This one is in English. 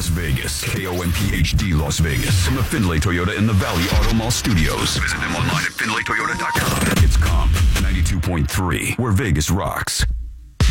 Las Vegas. KOMPHD Las Vegas. From the Findlay Toyota in the Valley Auto Mall Studios. Visit them online at FindlayToyota.com. It's Comp 92.3, where Vegas rocks.